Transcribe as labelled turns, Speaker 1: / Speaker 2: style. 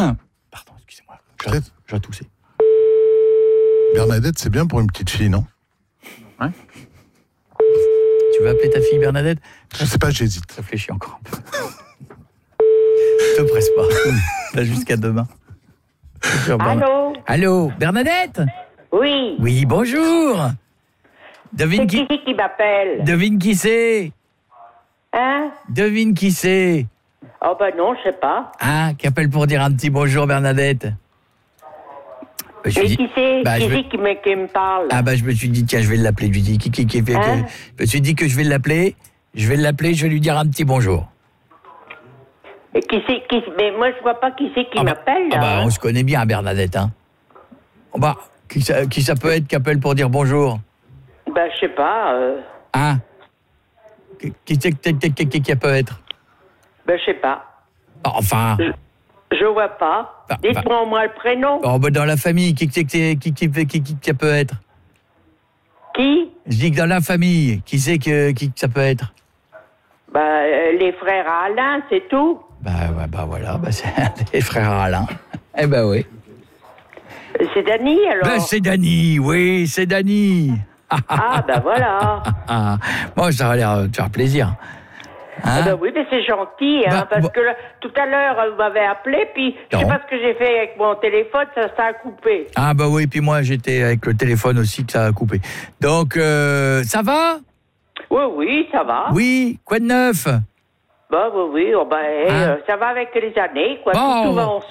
Speaker 1: Pardon, excusez-moi.
Speaker 2: Peut-être.
Speaker 1: J'ai toussé.
Speaker 2: Bernadette, c'est bien pour une petite fille, non?
Speaker 1: Ouais. Tu veux appeler ta fille Bernadette?
Speaker 2: Je sais pas, j'hésite.
Speaker 1: Réfléchis encore un peu. Te presse pas. T'as jusqu'à demain.
Speaker 3: Allô?
Speaker 1: Allô, Bernadette?
Speaker 3: Oui.
Speaker 1: Oui, bonjour. Devine
Speaker 3: C'est qui m'appelle?
Speaker 1: Devine qui c'est?
Speaker 3: Hein?
Speaker 1: Devine qui c'est?
Speaker 3: Oh ben non, je sais pas.
Speaker 1: Ah, qui appelle pour dire un petit bonjour, Bernadette?
Speaker 3: Mais qui c'est?
Speaker 1: Bah,
Speaker 3: qui me parle?
Speaker 1: Ah bah je me suis dit tiens, je vais l'appeler. Je me suis dit je me suis dit que je vais l'appeler. Je vais lui dire un petit bonjour.
Speaker 3: Et mais moi je vois pas qui c'est qui m'appelle là.
Speaker 1: Ah bah on se connaît bien, Bernadette, hein. Bah qui ça peut être qui appelle pour dire bonjour?
Speaker 3: Bah je sais pas.
Speaker 1: Hein? Qui peut être?
Speaker 3: Bah je sais pas.
Speaker 1: Enfin.
Speaker 3: Je vois pas. Dites-moi moi le prénom.
Speaker 1: Oh bah dans la famille, qui peut être?
Speaker 3: Qui?
Speaker 1: Je dis que dans la famille, qui ça peut être?
Speaker 3: Bah les frères Alain, c'est tout.
Speaker 1: Bah voilà, c'est les frères Alain. Eh ben oui.
Speaker 3: C'est Dany alors?
Speaker 1: Ben c'est Dany, oui, c'est Dany.
Speaker 3: Ah ben voilà.
Speaker 1: Bon, ça va l'air de faire plaisir. Hein?
Speaker 3: Ben oui, mais c'est gentil, hein, parce que là, tout à l'heure, vous m'avez appelé, puis je sais pas ce que j'ai fait avec mon téléphone, ça a coupé.
Speaker 1: Ah bah oui, puis moi j'étais avec le téléphone aussi que ça a coupé. Donc, ça va?
Speaker 3: Oui, ça va.
Speaker 1: Oui, quoi de neuf?
Speaker 3: Bah oui, ça va avec les années, quoi.
Speaker 1: Bon,
Speaker 3: tout va